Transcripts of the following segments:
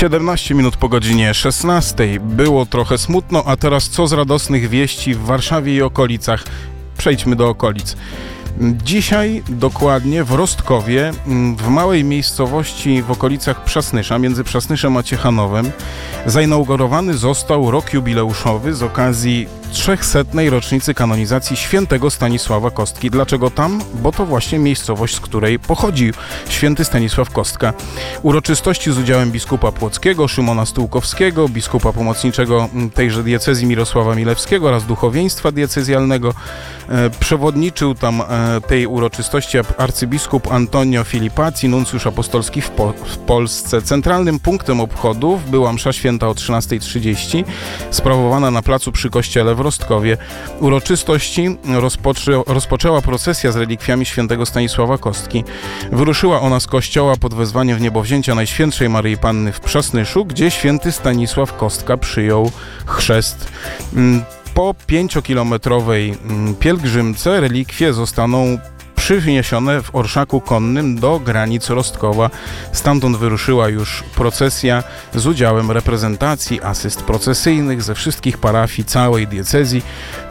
17 minut po godzinie 16. Było trochę smutno, a teraz co z radosnych wieści w Warszawie i okolicach? Przejdźmy do okolic. Dzisiaj dokładnie w Rostkowie, w małej miejscowości w okolicach Przasnysza, między Przasnyszem a Ciechanowem, zainaugurowany został rok jubileuszowy z okazji 300. rocznicy kanonizacji świętego Stanisława Kostki. Dlaczego tam? Bo to właśnie miejscowość, z której pochodzi święty Stanisław Kostka. Uroczystości z udziałem biskupa płockiego Szymona Stułkowskiego, biskupa pomocniczego tejże diecezji Mirosława Milewskiego oraz duchowieństwa diecezjalnego. Przewodniczył tam tej uroczystości arcybiskup Antonio Filipazzi, nuncjusz apostolski w Polsce. Centralnym punktem obchodów była msza święta o 13:30, sprawowana na placu przy kościele w Rostkowie. Uroczystości rozpoczęła procesja z relikwiami świętego Stanisława Kostki. Wyruszyła ona z kościoła pod wezwaniem w niebowzięcia Najświętszej Maryi Panny w Przasnyszu, gdzie święty Stanisław Kostka przyjął chrzest. Po 5-kilometrowej pielgrzymce relikwie zostaną przyniesione w orszaku konnym do granic Rostkowa. Stamtąd wyruszyła już procesja z udziałem reprezentacji, asyst procesyjnych ze wszystkich parafii całej diecezji,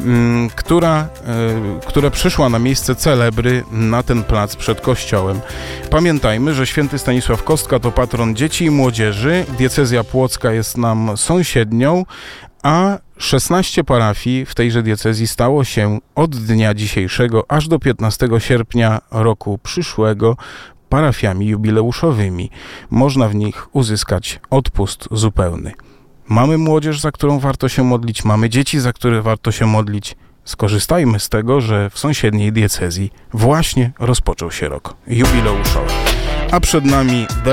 która przyszła na miejsce celebry na ten plac przed kościołem. Pamiętajmy, że święty Stanisław Kostka to patron dzieci i młodzieży. Diecezja płocka jest nam sąsiednią, a 16 parafii w tejże diecezji stało się od dnia dzisiejszego aż do 15 sierpnia roku przyszłego parafiami jubileuszowymi. Można w nich uzyskać odpust zupełny. Mamy młodzież, za którą warto się modlić, mamy dzieci, za które warto się modlić. Skorzystajmy z tego, że w sąsiedniej diecezji właśnie rozpoczął się rok jubileuszowy. A przed nami